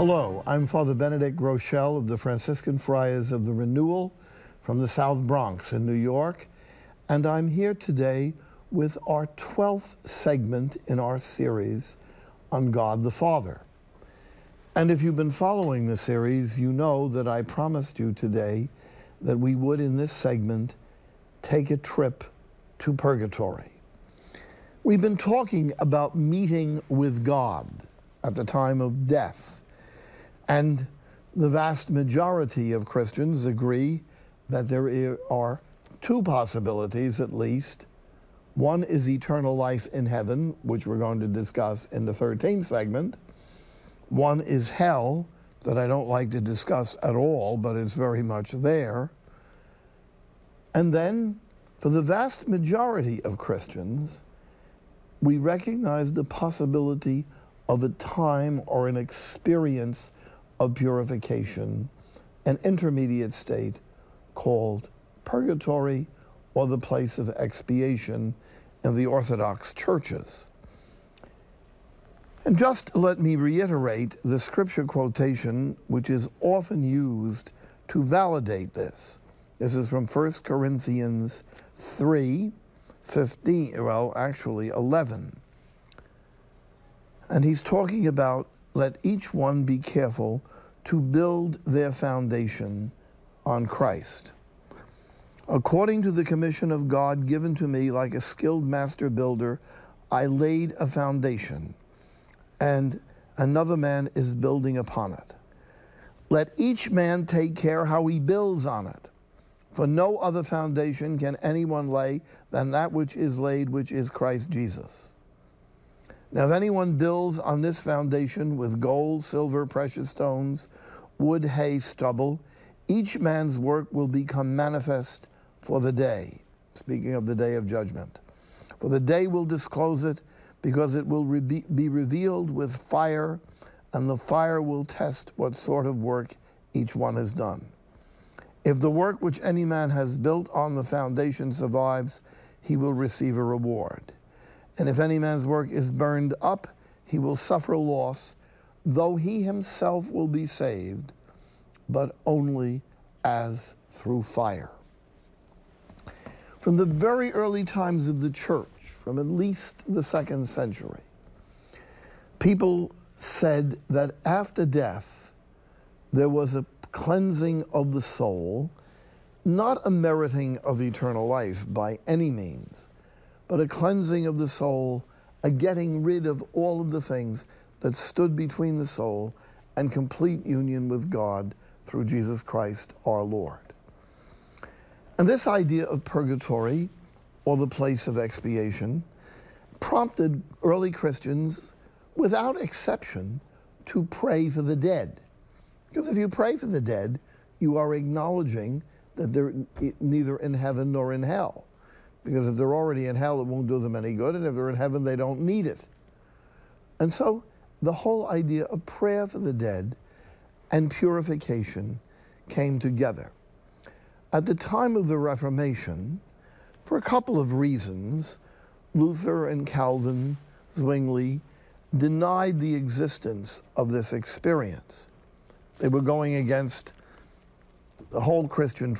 Hello, I'm Father Benedict Groeschel of the Franciscan Friars of the Renewal from the South Bronx in New York, and I'm here today with our 12th segment in our series on God the Father. And if you've been following the series, you know that I promised you today that we would, in this segment, take a trip to purgatory. We've been talking about meeting with God at the time of death. And the vast majority of Christians agree that there are two possibilities at least. One is eternal life in heaven, which we're going to discuss in the 13th segment. One is hell, that I don't like to discuss at all, but it's very much there. And then, for the vast majority of Christians, we recognize the possibility of a time or an experience of purification, an intermediate state called purgatory, or the place of expiation in the Orthodox churches. And just let me reiterate the scripture quotation which is often used to validate this. This is from 1 Corinthians 11. And he's talking about, let each one be careful to build their foundation on Christ. According to the commission of God given to me like a skilled master builder, I laid a foundation, and another man is building upon it. Let each man take care how he builds on it. For no other foundation can anyone lay than that which is laid, which is Christ Jesus. Now, if anyone builds on this foundation with gold, silver, precious stones, wood, hay, stubble, each man's work will become manifest for the day. Speaking of the day of judgment. For the day will disclose it, because it will be revealed with fire, and the fire will test what sort of work each one has done. If the work which any man has built on the foundation survives, he will receive a reward. And if any man's work is burned up, he will suffer loss, though he himself will be saved, but only as through fire. From the very early times of the church, from at least the 2nd century, people said that after death, there was a cleansing of the soul, not a meriting of eternal life by any means, but a cleansing of the soul, a getting rid of all of the things that stood between the soul and complete union with God through Jesus Christ our Lord. And this idea of purgatory, or the place of expiation, prompted early Christians, without exception, to pray for the dead. Because if you pray for the dead, you are acknowledging that they're neither in heaven nor in hell. Because if they're already in hell, it won't do them any good, and if they're in heaven, they don't need it. And so the whole idea of prayer for the dead and purification came together. At the time of the Reformation, for a couple of reasons, Luther and Calvin, Zwingli, denied the existence of this experience. They were going against the whole Christian